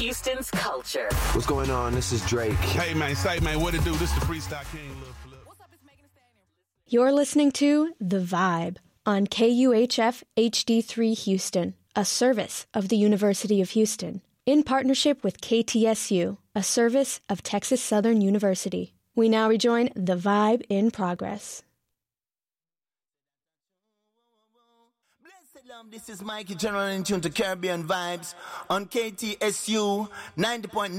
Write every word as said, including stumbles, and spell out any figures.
Houston's culture. What's going on? This is Drake. Hey, man, say, man, what it do? This is the Freestyle King. Lil Flip. You're listening to The Vibe on K U H F H D three Houston, a service of the University of Houston, in partnership with K T S U, a service of Texas Southern University. We now rejoin The Vibe in progress. This is Mikey General in tune to Caribbean Vibes on K T S U ninety point nine.